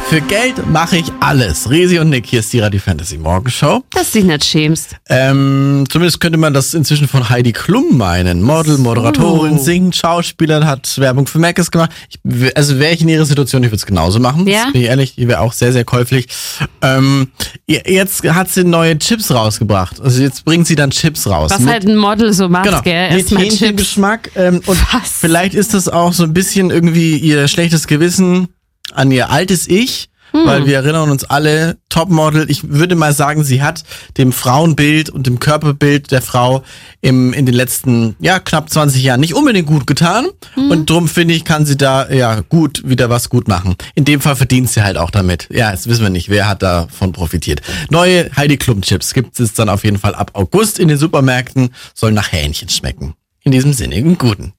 Für Geld mache ich alles. Resi und Nick, hier ist die Radio Fantasy Morgenshow. Dass du dich nicht schämst. Zumindest könnte man das inzwischen von Heidi Klum meinen. Model, Moderatorin, singt, Schauspielerin, hat Werbung für Mc's gemacht. Wäre ich in ihrer Situation, ich würde es genauso machen. Ja? Das bin ich ehrlich, ich wäre auch sehr, sehr käuflich. Jetzt hat sie neue Chips rausgebracht. Also jetzt bringt sie dann Chips raus. Was halt ein Model so macht, Genau, gell? mit Erstmal Chips. Hähnchengeschmack. Und Was? vielleicht ist das auch so ein bisschen irgendwie ihr schlechtes Gewissen an ihr altes Ich. Weil wir erinnern uns alle, Topmodel, ich würde mal sagen, sie hat dem Frauenbild und dem Körperbild der Frau in den letzten, knapp 20 Jahren nicht unbedingt gut getan. Und drum finde ich, kann sie da, wieder was gut machen. In dem Fall verdient sie halt auch damit. Ja, jetzt wissen wir nicht, wer hat davon profitiert. Neue Heidi Klum Chips gibt es dann auf jeden Fall ab August in den Supermärkten, sollen nach Hähnchen schmecken. In diesem Sinne, guten.